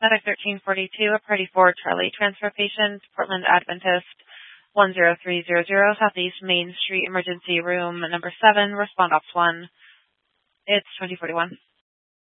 Medic 1342, a Party 4 Charlie transfer patient, Portland Adventist 10300, Southeast Main Street, emergency room number 7, respond ops 1. It's 2041.